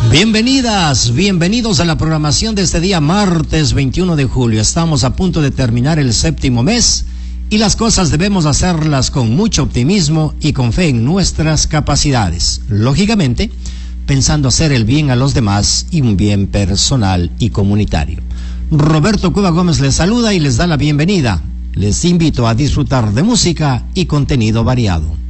Bienvenidas, bienvenidos a la programación de este día martes 21 de julio. Estamos a punto de terminar el séptimo mes y las cosas debemos hacerlas con mucho optimismo y con fe en nuestras capacidades. Lógicamente, pensando hacer el bien a los demás y un bien personal y comunitario. Roberto Cueva Gómez les saluda y les da la bienvenida. Les invito a disfrutar de música y contenido variado.